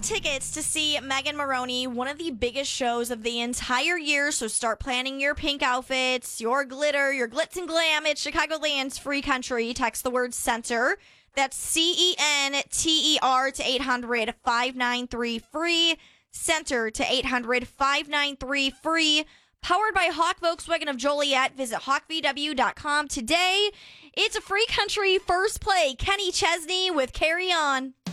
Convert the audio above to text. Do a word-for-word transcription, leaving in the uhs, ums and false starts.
tickets to see Megan Maroney, one of the biggest shows of the entire year. So start planning your pink outfits, your glitter, your glitz and glam. It's Chicagoland's free country. Text the word center. That's C E N T E R to eight hundred, five nine three, free. Center to eight hundred, five nine three, free. Powered by Hawk Volkswagen of Joliet. Visit hawk v w dot com today. It's a free country first play. Kenny Chesney with Carry On.